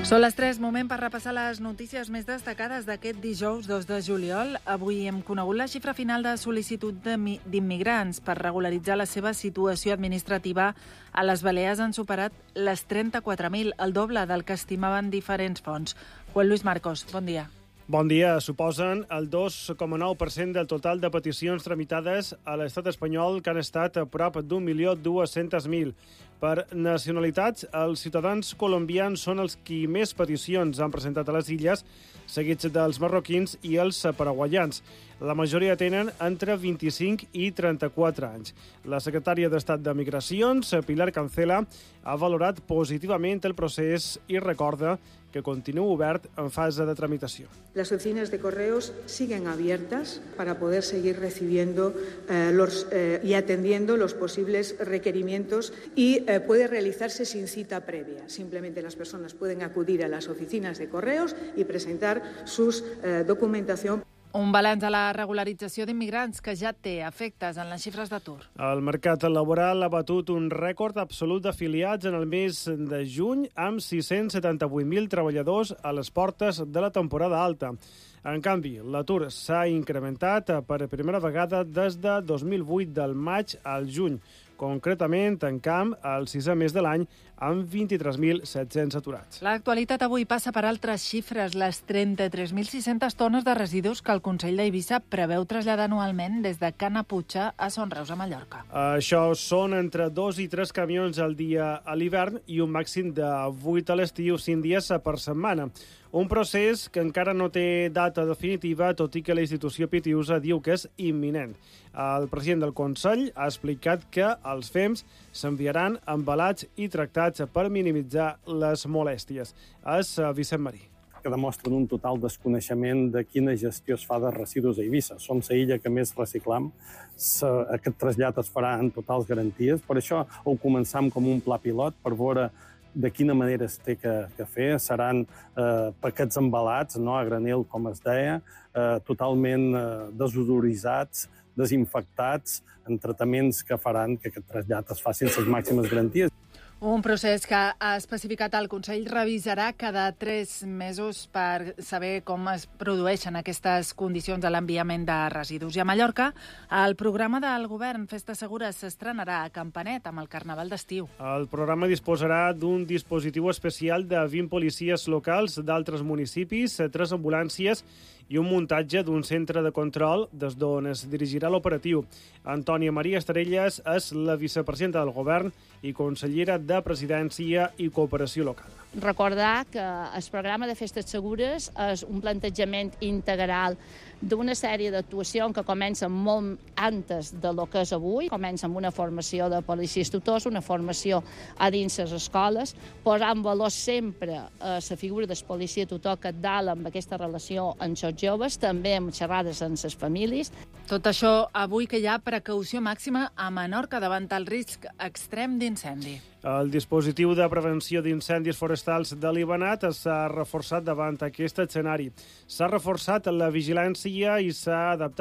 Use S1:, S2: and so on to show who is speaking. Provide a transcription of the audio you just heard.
S1: Són les 3, moment per repassar les notícies més destacades d'aquest dijous 2 de juliol. Avui hem conegut la xifra final de sol·licitud d'immigrants per regularitzar la seva situació administrativa. A les Balears han superat les 34.000, el doble del que estimaven diferents fonts. Juan Luis Marcos, bon dia.
S2: Bon dia. Suposen el 2,9% del total de peticions tramitades a l'estat espanyol, que han estat a prop d'1.200.000. Per nacionalitats, els ciutadans colombians són els qui més peticions han presentat a les illes, seguits dels marroquins i els paraguaians. La majoria tenen entre 25 i 34 anys. La secretària d'Estat de Migracions, Pilar Cancela, ha valorat positivament el procés y recorda que continúa obert en fase de tramitació.
S3: Las oficinas de correos siguen abiertas para poder seguir recibiendo y atendiendo los posibles requerimientos y puede realizarse sin cita previa. Simplemente las personas pueden acudir a las oficinas de correos y presentar su documentación.
S1: Un balanç a la regularització d'immigrants que ja té efectes en les xifres d'atur.
S2: El mercat laboral ha batut un rècord absolut d'afiliats en el mes de juny, amb 678.000 treballadors a les portes de la temporada alta. En canvi, l'atur s'ha incrementat per primera vegada des de 2008, del maig al juny. Concretament, tancam el 6è mes de l'any amb 23.700 aturats.
S1: L'actualitat avui passa per altres xifres, les 33.600 tones de residus que el Consell d'Eivissa preveu traslladar anualment des de Cana Puig a Son Reus, a Mallorca.
S2: Això són entre 2 i 3 camions al dia a l'hivern i un màxim de 8 a l'estiu, 5 dies per setmana. Un procés que encara no té data definitiva, tot i que la institució Pitiusa diu que és imminent. El president del Consell ha explicat que els FEMS s'enviaran embalats i tractats per minimitzar les molèsties. És Vicent Marí.
S4: Que demostren un total desconeixement de quina gestió es fa de residus a Eivissa. Som la illa que més reciclam. Aquest trasllat es farà en totals garanties. Per això ho començam com un pla pilot per veure de quina manera es té que fer. Seran paquets embalats, no a granel, com es deia, totalment desodoritzats, desinfectats, en tractaments que faran que aquest trasllat es faci sense les màximes garanties.
S1: Un procés que ha especificat el Consell revisarà cada 3 mesos per saber com es produeixen aquestes condicions de l'enviament de residus. I a Mallorca, el programa del govern Festes Segures s'estrenarà a Campanet amb el Carnaval d'estiu.
S2: El programa disposarà d'un dispositiu especial de 20 policies locals d'altres municipis, 3 ambulàncies i un muntatge d'un centre de control des d'on es dirigirà l'operatiu. Antònia Maria Estarelles és la vicepresidenta del govern i consellera de Presidència i Cooperació Local.
S5: Recordar que el programa de Festes Segures és un plantejament integral d'una sèrie d'actuacions que comencen molt antes de lo que és avui. Comença amb una formació de policies tutors, una formació a dins les escoles, posant valor sempre a la figura del policia tutor capdalt amb aquesta relació amb els joves, també amb xerrades amb les famílies.
S1: Tot això avui que hi ha precaució màxima a Menorca davant el risc extrem d'incendi.
S2: El dispositiu de prevenció d'incendis forestals de l'Ibanat s'ha reforçat davant aquest escenari. S'ha reforçat la vigilància i s'ha adaptat